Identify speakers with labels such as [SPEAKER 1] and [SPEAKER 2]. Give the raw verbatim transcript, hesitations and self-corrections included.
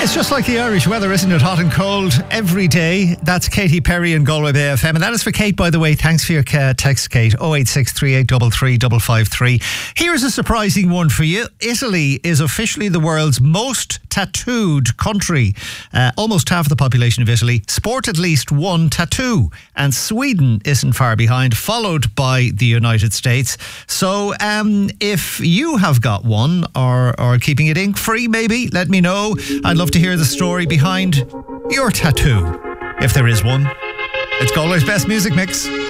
[SPEAKER 1] It's just like the Irish weather, isn't it? Hot and cold every day. That's Katy Perry and Galway Bay F M. And that is for Kate, by the way. Thanks for your uh, text, Kate. oh eight six three eight three three five five three. Here's a surprising one for you. Italy is officially the world's most tattooed country. Uh, almost half of the population of Italy sport at least one tattoo. And Sweden isn't far behind, followed by the United States. So um, if you have got one or, or keeping it ink-free, maybe, let me know. I'd love to hear the story behind your tattoo, if there is one. It's Galway's best music mix.